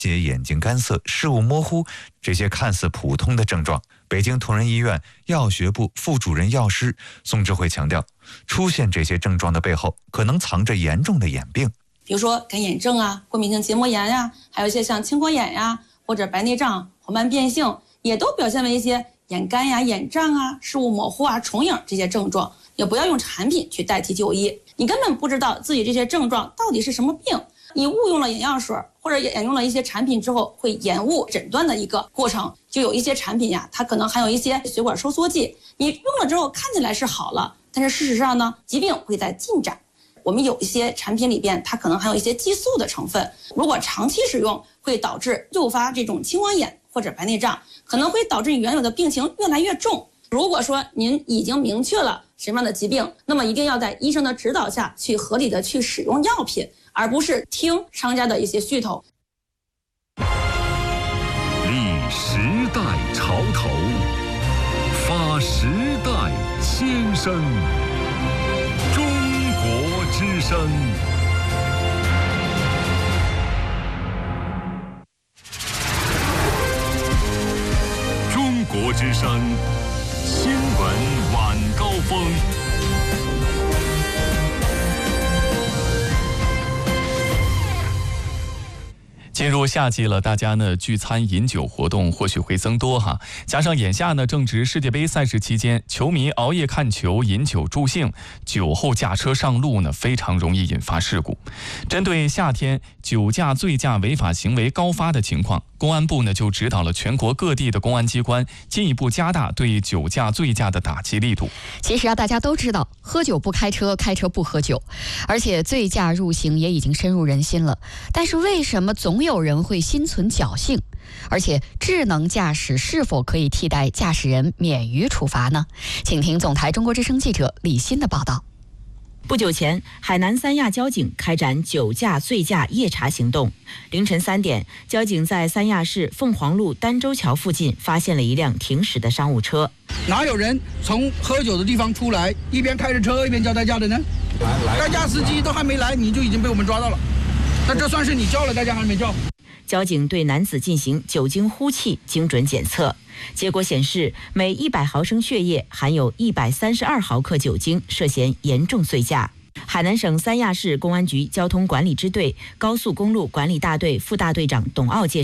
且眼睛干涩、视物模糊，这些看似普通的症状。北京同仁医院药学部副主任药师宋智慧强调，出现这些症状的背后，可能藏着严重的眼病， 比如说干眼症啊、过敏性结膜炎呀，还有一些像青光眼呀，或者白内障、黄斑变性，也都表现为一些眼干呀、眼胀啊、视物模糊啊、重影这些症状。也不要用产品去代替就医，你根本不知道自己这些症状到底是什么病，你误用了眼药水或者眼用了一些产品之后，会延误诊断的一个过程。就有一些产品呀，它可能含有一些血管收缩剂，你用了之后看起来是好了，但是事实上呢，疾病会在进展。我们有一些产品里边，它可能含有一些激素的成分，如果长期使用，会导致诱发这种青光眼或者白内障，可能会导致你原有的病情越来越重。如果说您已经明确了什么样的疾病，那么一定要在医生的指导下去合理的去使用药品，而不是听商家的一些噱头。 立时代潮头，发时代先声，中国之声。中国之声新闻晚高峰。 进入夏季了，大家呢聚餐饮酒活动或许会增多哈。加上眼下呢正值世界杯赛事期间，球迷熬夜看球、饮酒助兴，酒后驾车上路呢非常容易引发事故。针对夏天酒驾、醉驾违法行为高发的情况，公安部呢就指导了全国各地的公安机关进一步加大对酒驾、醉驾的打击力度。 其实大家都知道，喝酒不开车，开车不喝酒，而且醉驾入刑也已经深入人心了。但是为什么总有人会心存侥幸？而且智能驾驶是否可以替代驾驶人免于处罚呢？请听总台中国之声记者李欣的报道。 不久前，海南三亚交警开展酒驾、醉驾夜查行动。凌晨3点，交警在三亚市凤凰路儋州桥附近发现了一辆停驶的商务车。 哪有人从喝酒的地方出来，一边开着车一边叫代驾的呢？代驾司机都还没来，你就已经被我们抓到了。那这算是你叫了代驾还是没叫？ 交警对男子进行酒精呼气精准检测，结果显示每100毫升血液含有132毫克酒精，涉嫌严重醉驾。海南省三亚市公安局交通管理支队高速公路管理大队副大队长董傲介绍。